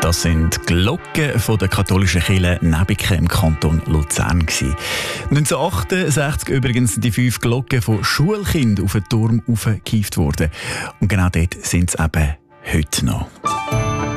Das sind die Glocken von der katholischen Kirche Nebiken im Kanton Luzern. 1968 übrigens die 5 Glocken von Schulkindern auf den Turm aufgehievt worden. Und genau dort sind sie eben heute noch.